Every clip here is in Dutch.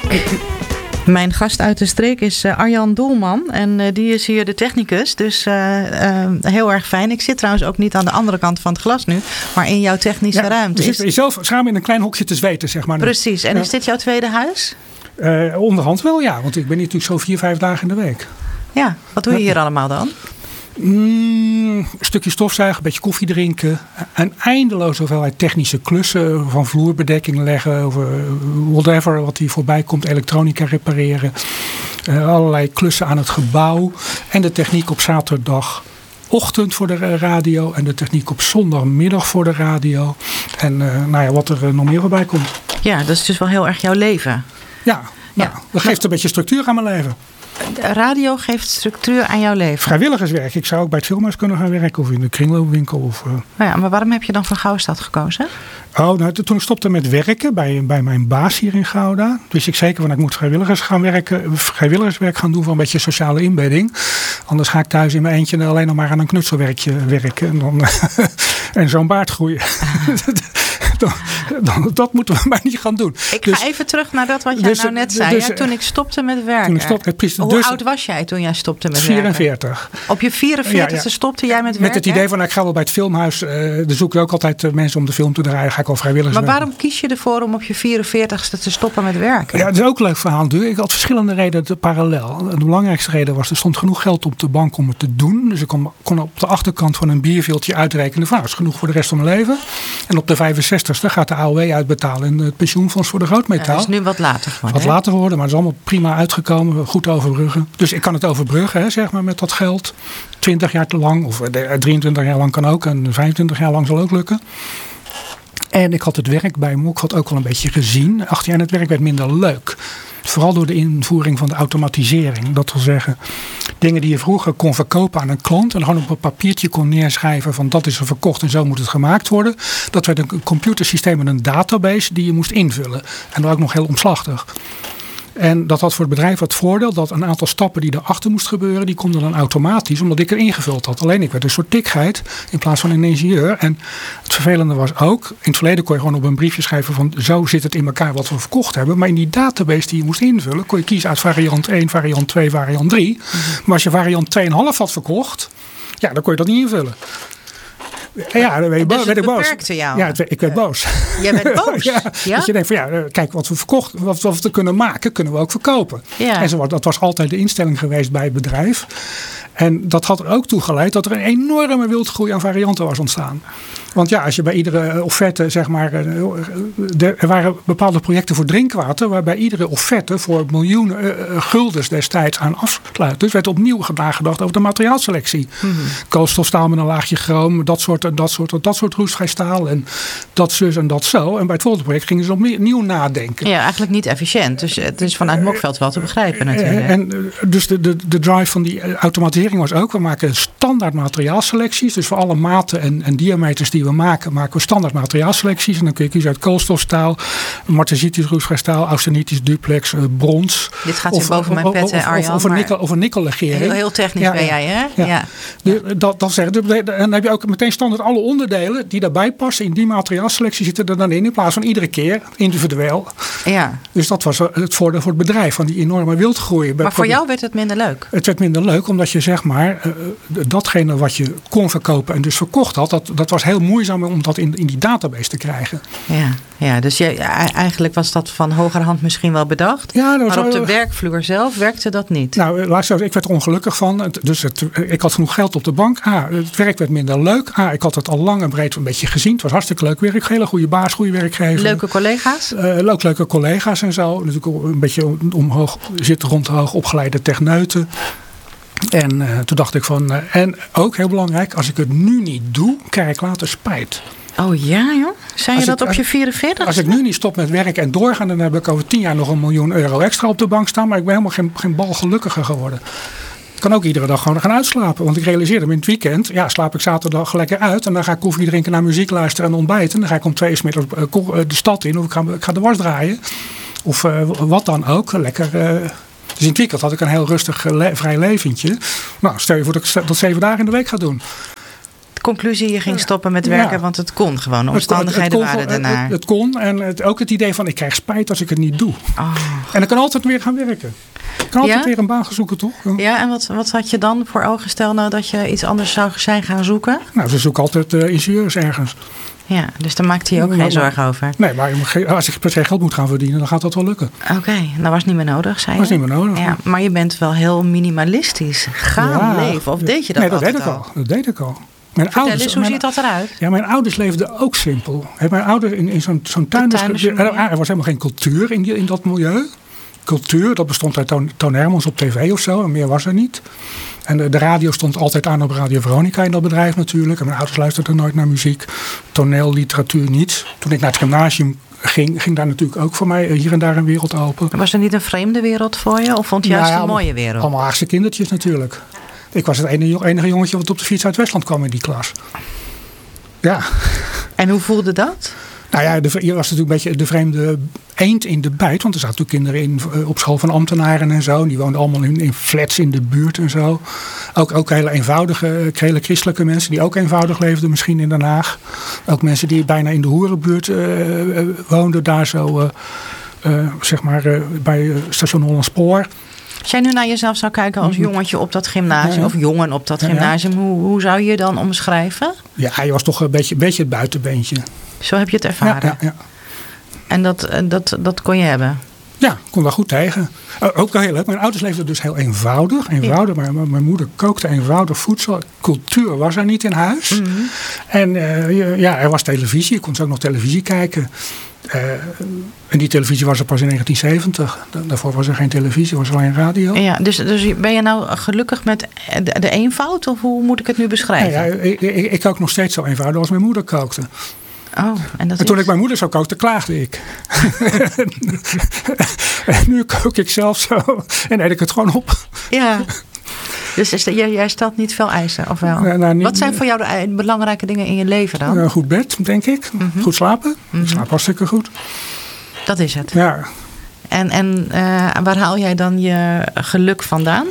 Mijn gast uit de streek is Arjan Doelman. En die is hier de technicus. Dus heel erg fijn. Ik zit trouwens ook niet aan de andere kant van het glas nu. Maar in jouw technische ruimte. Je zit zelf samen in een klein hokje te zweten, zeg maar. Precies. En is dit jouw tweede huis? Onderhand wel, ja. Want ik ben hier natuurlijk zo 4-5 dagen in de week. Ja, wat doe je hier allemaal dan? Een stukje stofzuigen, een beetje koffie drinken. Een eindeloze hoeveelheid technische klussen. Van vloerbedekking leggen, over whatever wat hier voorbij komt. Elektronica repareren. Allerlei klussen aan het gebouw. En de techniek op zaterdagochtend voor de radio. En de techniek op zondagmiddag voor de radio. En wat er nog meer voorbij komt. Ja, dat is dus wel heel erg jouw leven. Ja, dat geeft een beetje structuur aan mijn leven. De radio geeft structuur aan jouw leven. Vrijwilligerswerk. Ik zou ook bij het filmhuis kunnen gaan werken. Of in de kringloopwinkel. Maar waarom heb je dan voor Gouwstad gekozen? Toen ik stopte met werken bij mijn baas hier in Gouda. Wist ik zeker van ik moet vrijwilligerswerk gaan doen. Voor een beetje sociale inbedding. Anders ga ik thuis in mijn eentje alleen nog maar aan een knutselwerkje werken. En, dan, en zo'n baard groeien. Dat moeten we maar niet gaan doen. Ik ga even terug naar dat wat jij nou net zei. Toen ik stopte met werken. Hoe oud was jij toen jij stopte met 44. werken? Op je 44e stopte jij met werken? Met het idee van ik ga wel bij het filmhuis. Er zoeken ook altijd mensen om de film te draaien. Ga ik wel vrijwilligers. Maar waarom kies je ervoor om op je 44ste te stoppen met werken? Ja, dat is ook een leuk verhaal. Ik had verschillende redenen parallel. De belangrijkste reden was er stond genoeg geld op de bank om het te doen. Dus ik kon op de achterkant van een bierveeltje uitrekenen. Dat is genoeg voor de rest van mijn leven. En op de 65ste gaat de AOW uitbetalen en het pensioenfonds voor de grootmetaal. Ja, dat is nu wat later geworden. Wat later geworden, maar het is allemaal prima uitgekomen. Goed overbruggen. Dus ik kan het overbruggen, zeg maar, met dat geld. 20 jaar te lang, of 23 jaar lang kan ook. En 25 jaar lang zal ook lukken. En ik had het werk bij me. Ik had ook wel een beetje gezien. 8 jaar in het werk werd minder leuk. Vooral door de invoering van de automatisering. Dat wil zeggen, dingen die je vroeger kon verkopen aan een klant. En gewoon op een papiertje kon neerschrijven van dat is er verkocht en zo moet het gemaakt worden. Dat werd een computersysteem en een database die je moest invullen. En dat ook nog heel omslachtig. En dat had voor het bedrijf het voordeel dat een aantal stappen die erachter moest gebeuren, die konden dan automatisch, omdat ik er ingevuld had. Alleen ik werd een soort tikgeit in plaats van een ingenieur. En het vervelende was ook, in het verleden kon je gewoon op een briefje schrijven van zo zit het in elkaar wat we verkocht hebben. Maar in die database die je moest invullen, kon je kiezen uit variant 1, variant 2, variant 3. Maar als je variant 2,5 had verkocht, ja, dan kon je dat niet invullen. Ja, dan werd ik boos. Jou. Ja, ik werd boos. Jij bent boos? Ja. Dat je denkt van kijk, wat we verkocht, wat we kunnen maken, kunnen we ook verkopen. Ja. En dat was altijd de instelling geweest bij het bedrijf. En dat had er ook toe geleid dat er een enorme wildgroei aan varianten was ontstaan. Want ja, als je bij iedere offerte, zeg maar, er waren bepaalde projecten voor drinkwater, waarbij iedere offerte voor miljoenen guldens destijds aan afsluit. Dus werd opnieuw nagedacht over de materiaalselectie. Mm-hmm. Koolstofstaal met een laagje chroom, dat soort roestvrij staal en dat zus en dat zo. En bij het volgende project gingen ze opnieuw nadenken. Ja, eigenlijk niet efficiënt. Dus het is vanuit Mokveld wel te begrijpen natuurlijk. En dus de drive van die automatisering was ook, we maken standaard materiaalselecties. Dus voor alle maten en diameters die we maken we standaard materiaalselecties. En dan kun je kiezen uit koolstofstaal, martensitisch roestvrij staal, austenitisch, duplex, brons. Dit gaat hier boven mijn pet, Arjan. Of een nikkellegering. Heel technisch ben jij, hè? Ja. Dat zeggen. En dan heb je ook meteen standaard alle onderdelen die daarbij passen. In die materiaalselectie zitten er dan in plaats van iedere keer individueel. Ja. Dus dat was het voordeel voor het bedrijf, van die enorme wildgroei. Maar voor jou werd het minder leuk? Het werd minder leuk, omdat je zeg maar datgene wat je kon verkopen en dus verkocht had, dat was heel moeizaam om dat in die database te krijgen. Ja, dus eigenlijk was dat van hogerhand misschien wel bedacht. Ja, maar op de werkvloer zelf werkte dat niet. Nou, ik werd er ongelukkig van. Dus ik had genoeg geld op de bank. Het werk werd minder leuk. Ik had het al lang en breed een beetje gezien. Het was hartstikke leuk werk. Hele goede baas, goede werkgever. Leuke collega's? Ook leuke collega's en zo. Natuurlijk een beetje zit rond de hoog opgeleide techneuten. En toen dacht ik van, en ook heel belangrijk, als ik het nu niet doe, krijg ik later spijt. Oh ja, joh? Zei je dat op je 44? Als ik nu niet stop met werken en doorga, dan heb ik over 10 jaar nog €1 miljoen extra op de bank staan. Maar ik ben helemaal geen bal gelukkiger geworden. Ik kan ook iedere dag gewoon gaan uitslapen. Want ik realiseerde me in het weekend, slaap ik zaterdag lekker uit. En dan ga ik koffie drinken, naar muziek luisteren en ontbijten. En dan ga ik om 2 uur 's middags de stad in. Of ik ga de was draaien. Of wat dan ook. Lekker. Dus in het weekend had ik een heel rustig vrij leventje. Nou, stel je voor dat ik dat 7 dagen in de week ga doen. conclusie, je ging stoppen met werken, want het kon gewoon. Omstandigheden waren ernaar. Het kon en ook het idee van ik krijg spijt als ik het niet doe. Oh. En ik kan altijd weer gaan werken. Ik kan altijd weer een baan gaan zoeken, toch? Ja, en wat had je dan voor ogen? Stel nou dat je iets anders zou zijn gaan zoeken? Nou, ze zoeken altijd ingenieurs ergens. Ja, dus daar maakte je ook geen zorgen over? Nee, maar als ik per se geld moet gaan verdienen, dan gaat dat wel lukken. Oké, dat was niet meer nodig, zei je? Dat was niet meer nodig. Ja, maar je bent wel heel minimalistisch gaan leven. Of deed je dat altijd al? Dat deed ik al. Vertel eens, hoe ziet dat eruit? Ja, mijn ouders leefden ook simpel. Mijn ouders in zo'n tuin... Er was helemaal geen cultuur in dat milieu. Cultuur, dat bestond uit Toon Hermans op tv of zo. En meer was er niet. En de radio stond altijd aan op Radio Veronica in dat bedrijf natuurlijk. En mijn ouders luisterden nooit naar muziek. Toneel, literatuur, niets. Toen ik naar het gymnasium ging daar natuurlijk ook voor mij hier en daar een wereld open. Was er niet een vreemde wereld voor je? Of vond je juist een mooie wereld? Allemaal Haagse kindertjes natuurlijk. Ik was het enige jongetje wat op de fiets uit Westland kwam in die klas. Ja. En hoe voelde dat? Nou ja, je was natuurlijk een beetje de vreemde eend in de bijt. Want er zaten natuurlijk kinderen op school van ambtenaren en zo. En die woonden allemaal in flats in de buurt en zo. Ook hele eenvoudige, hele christelijke mensen die ook eenvoudig leefden misschien in Den Haag. Ook mensen die bijna in de hoerenbuurt woonden. Daar zo, zeg maar, bij station Hollandspoor. Als jij nu naar jezelf zou kijken als jongetje op dat gymnasium, of jongen op dat gymnasium, hoe zou je je dan omschrijven? Ja, je was toch een beetje het buitenbeentje. Zo heb je het ervaren? Ja. En dat kon je hebben? Ja, kon daar goed tegen. Ook wel heel leuk. Mijn ouders leefden dus heel eenvoudig. Maar mijn moeder kookte eenvoudig voedsel. Cultuur was er niet in huis. Mm-hmm. En er was televisie. Je kon ook nog televisie kijken. En die televisie was er pas in 1970. Daarvoor was er geen televisie, was alleen radio. Ja, dus ben je nou gelukkig met de eenvoud? Of hoe moet ik het nu beschrijven? Ik kook nog steeds zo eenvoudig als mijn moeder kookte. Oh, en toen ik mijn moeder zo kookte, klaagde ik. En nu kook ik zelf zo en eet ik het gewoon op. Ja. Dus jij stelt niet veel eisen, of wel? Wat zijn voor jou de belangrijke dingen in je leven dan? Een goed bed, denk ik. Mm-hmm. Goed slapen. Ik slaap hartstikke goed. Dat is het. Ja. En waar haal jij dan je geluk vandaan?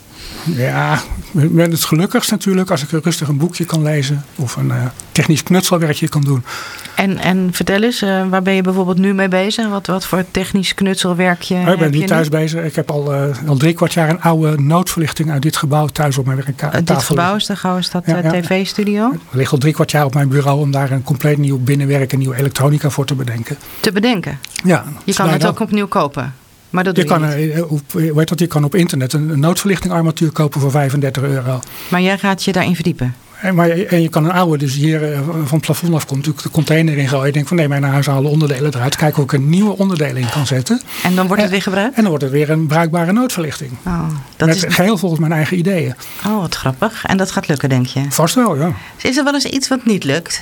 Ja, ik ben het gelukkigst natuurlijk als ik rustig een boekje kan lezen. Of een technisch knutselwerkje kan doen. En vertel eens, waar ben je bijvoorbeeld nu mee bezig? Wat voor technisch knutselwerkje heb je? Ik ben nu thuis bezig. Ik heb al 3/4 jaar een oude noodverlichting uit dit gebouw thuis op mijn werktafel. Dit gebouw is de Gouwenstad tv-studio? Het ligt al 3/4 jaar op mijn bureau om daar een compleet nieuw binnenwerk en nieuwe elektronica voor te bedenken. Te bedenken? Ja. Je kan het ook opnieuw kopen? Maar dat je kan op internet een noodverlichtingarmatuur kopen voor €35. Maar jij gaat je daarin verdiepen? En je kan een oude, dus hier van het plafond af komt, natuurlijk de container in gooien. Je denkt van nee, maar naar huis halen onderdelen eruit. Kijken of ik een nieuwe onderdelen in kan zetten. En dan wordt het weer gebruikt? En dan wordt het weer een bruikbare noodverlichting. Met geheel volgens mijn eigen ideeën. Oh, wat grappig. En dat gaat lukken, denk je? Vast wel, ja. Is er wel eens iets wat niet lukt?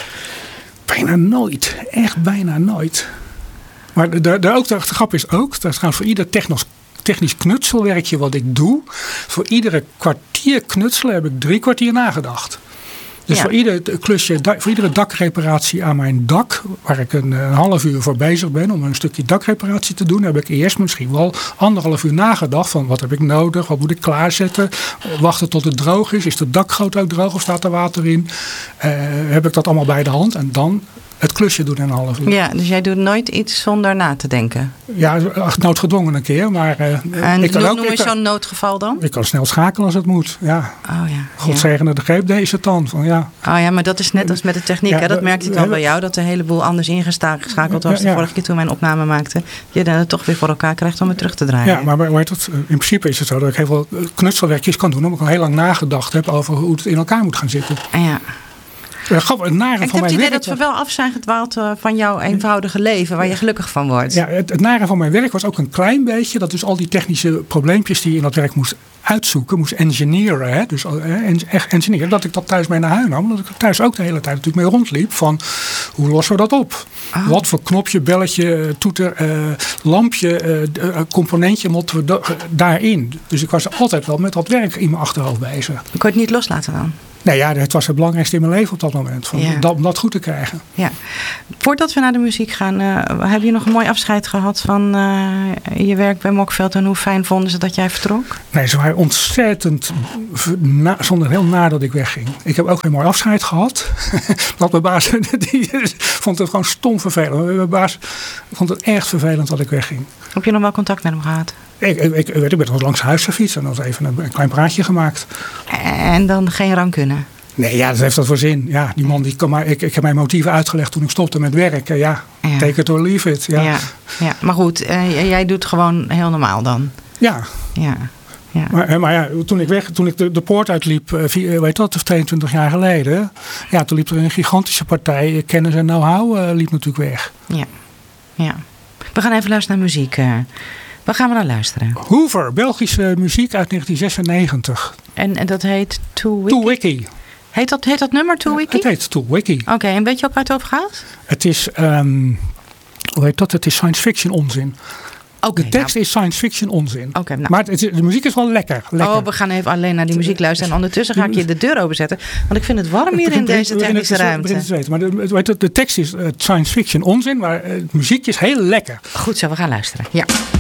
Bijna nooit. Echt bijna nooit. Maar de grap is ook, dat is trouwens voor ieder technisch knutselwerkje wat ik doe, voor iedere kwartier knutselen heb ik 3 kwartier nagedacht. Dus voor ieder klusje, voor iedere dakreparatie aan mijn dak, waar ik een half uur voor bezig ben om een stukje dakreparatie te doen, heb ik eerst misschien wel 1,5 uur nagedacht van wat heb ik nodig, wat moet ik klaarzetten, wachten tot het droog is de dakgoot ook droog of staat er water in, heb ik dat allemaal bij de hand en dan het klusje doen in een half uur. Ja, dus jij doet nooit iets zonder na te denken? Ja, noodgedwongen een keer. Maar, en noem eens zo'n noodgeval dan? Ik kan snel schakelen als het moet. Ja. Oh, ja. God zegene de greep deze dan. Van, ja. Oh ja, maar dat is net als met de techniek. Ja, dat merkte ik wel bij jou. Dat er een heleboel anders ingeschakeld was. De vorige keer toen mijn opname maakte. Je dan het toch weer voor elkaar krijgt om het terug te draaien. Ja, maar in principe is het zo dat ik heel veel knutselwerkjes kan doen. Omdat ik al heel lang nagedacht heb over hoe het in elkaar moet gaan zitten. Ja. Ik heb het idee dat we wel af zijn gedwaald van jouw eenvoudige leven, waar je gelukkig van wordt. Ja, het nare van mijn werk was ook een klein beetje dat dus al die technische probleempjes die je in dat werk moest uitzoeken, moest engineeren. Hè? Dus echt engineeren, dat ik dat thuis mee naar huis nam. Dat ik er thuis ook de hele tijd natuurlijk mee rondliep van hoe lossen we dat op? Oh. Wat voor knopje, belletje, toeter, lampje, componentje moeten we daarin? Dus ik was altijd wel met dat werk in mijn achterhoofd bezig. Ik kon het niet loslaten dan? Nee, ja, het was het belangrijkste in mijn leven op dat moment. Om dat goed te krijgen. Ja. Voordat we naar de muziek gaan, heb je nog een mooi afscheid gehad van je werk bij Mokveld en hoe fijn vonden ze dat jij vertrok? Nee, ze ontzettend zonder heel na dat ik wegging. Ik heb ook een mooi afscheid gehad. Want mijn baas die vond het gewoon stom vervelend. Mijn baas vond het echt vervelend dat ik wegging. Heb je nog wel contact met hem gehad? Ik ben nog langs huis gefietst en dan even een klein praatje gemaakt. En dan geen rancune? Nee, ja, dat heeft dat voor zin. Ja, die man die kan maar. Ik heb mijn motieven uitgelegd toen ik stopte met werk. Take it or leave it. Ja. Maar goed, jij doet gewoon heel normaal dan. Ja. Maar ja, toen ik de poort uitliep, weet dat, 22 jaar geleden. Ja, toen liep er een gigantische partij. Kennis en know-how liep natuurlijk weg. Ja. We gaan even luisteren naar muziek. Waar gaan we naar luisteren? Hoover, Belgische muziek uit 1996. En dat heet To Wiki. Heet dat nummer To Wiki? Het heet To Wiki. Oké, en weet je ook waar het over gaat? Het is, hoe heet dat? Het is science fiction onzin. De tekst is science fiction onzin. Maar de muziek is wel lekker. Oh, we gaan even alleen naar die muziek luisteren. En ondertussen ga ik je de deur openzetten. Want ik vind het warm hier in deze technische ruimte. Maar de tekst is science fiction onzin. Maar het muziek is heel lekker. Goed zo, we gaan luisteren. Ja.